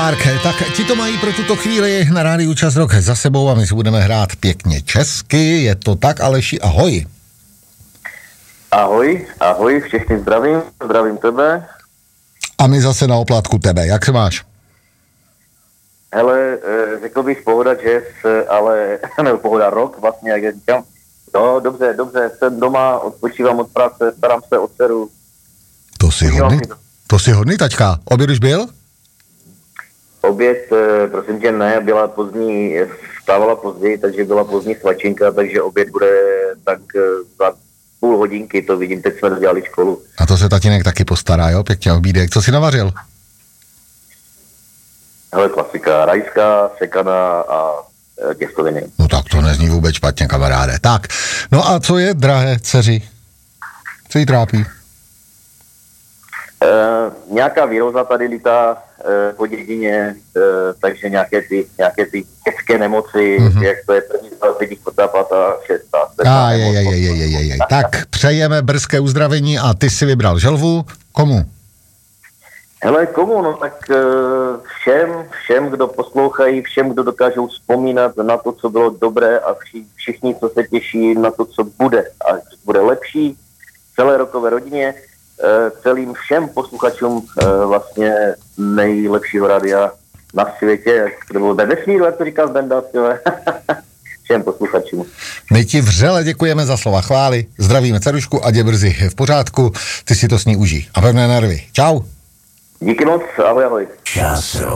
Tak ti to mají pro tuto chvíli na rádiu Čas Rock za sebou a my si budeme hrát pěkně česky. Je to tak, Aleši, ahoj. Ahoj, všechny zdravím tebe. A my zase na oplátku tebe, jak se máš? Hele, řekl bych pohoda jazz, ale ne pohoda rock vlastně, jak říkám. No, dobře, jsem doma, odpočívám od práce, starám se o dceru. To si hodný, taťka. Oběd už byl? Oběd, prosím tě, ne, byla pozdní, vstávala později, takže byla pozdní svačinka, takže oběd bude tak za půl hodinky, to vidím, teď jsme dodělali školu. A to se tatínek taky postará, jo? Pěkně obídek. Co jsi navařil? Hele, klasika, rajská, sekaná a těstoviny. No tak to nezní vůbec špatně, kamaráde. Tak, no a co je, drahé dceři? Co jí trápí? Nějaká výroza tady lítá po dědině, takže nějaké ty české nemoci, jak to je první pětí, čtvrtá, pátá, šestá. Tak, přejeme brzké uzdravení a ty si vybral želvu. Komu? Hele, komu? No tak všem, kdo poslouchají, všem, kdo dokážou vzpomínat na to, co bylo dobré a všichni, co se těší na to, co bude. A bude lepší celé rokové rodině, celým všem posluchačům vlastně nejlepšího rádia na světě, nebo ve vesmíru, jak to říká Benda, všem posluchačům. My ti vřele děkujeme za slova chvály, zdravíme dcerušku, ať je brzy v pořádku, ty si to s ní užij. A pevné nervy. Čau. Díky moc, ahoj. Čas